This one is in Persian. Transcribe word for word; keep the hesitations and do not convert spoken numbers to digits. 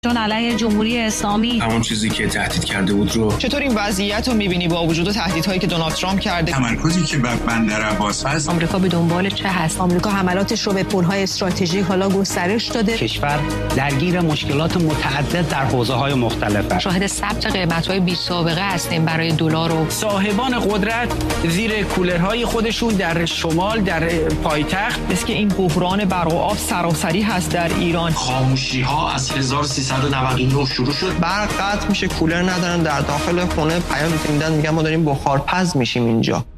چون علیه جمهوری اسلامی همون چیزی که تهدید کرده بود رو. چطور این وضعیت رو می‌بینی با وجود تهدیدهایی که دونالد ترامپ کرده؟ تمرکزی که بر بندر عباس هست. آمریکا به دنبال چه هست؟ آمریکا حملاتش رو به پل‌های استراتژیک حالا گسترش داده. کشور درگیر مشکلات متعدد در حوزه‌های مختلف است. شاهد ثبت قیمت‌های بی‌سابقه هستیم برای دلار و صاحبان قدرت زیر کولرهای خودشون در شمال در پایتخت. است که این بحران برق و آب سراسری هست در ایران. خاموشی‌ها از هزار و سیصد و نود و نه شروع شد. برق قطع میشه، کولر ندارن، در داخل خونه پیام میدن میگن ما داریم بخارپز میشیم اینجا.